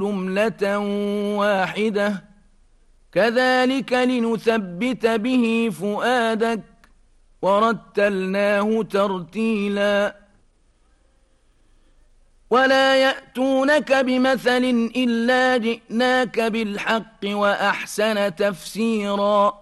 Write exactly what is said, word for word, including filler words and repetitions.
جملة واحدة كذلك لنثبت به فؤادك ورتلناه ترتيلا ولا يأتونك بمثل إلا جئناك بالحق وأحسن تفسيرا